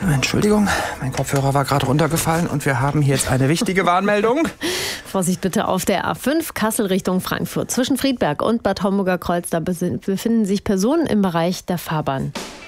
Entschuldigung, mein Kopfhörer war gerade runtergefallen und wir haben hier jetzt eine wichtige Warnmeldung. Vorsicht bitte auf der A5 Kassel Richtung Frankfurt. Zwischen Friedberg und Bad Homburger Kreuz, da befinden sich Personen im Bereich der Fahrbahn.